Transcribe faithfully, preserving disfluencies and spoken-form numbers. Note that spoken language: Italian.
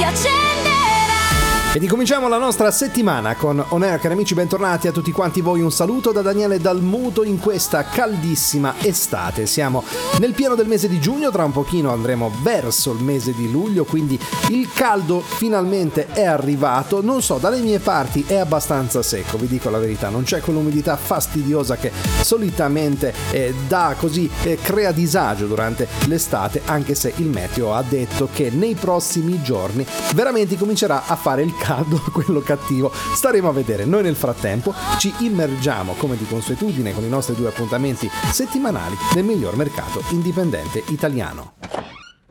ti accenderà. E ricominciamo la nostra settimana con On Air. Cari amici, bentornati a tutti quanti voi. Un saluto da Daniele Dalmuto in questa caldissima estate. Siamo nel pieno del mese di giugno, tra un pochino andremo verso il mese di luglio, quindi il caldo finalmente è arrivato. Non so, dalle mie parti è abbastanza secco, vi dico la verità, non c'è quell'umidità fastidiosa che solitamente eh, dà così, eh, crea disagio durante l'estate, anche se il meteo ha detto che nei prossimi giorni veramente comincerà a fare il caldo, quello cattivo. Staremo a vedere. Noi nel frattempo ci immergiamo come di consuetudine con i nostri due appuntamenti settimanali nel miglior mercato indipendente italiano.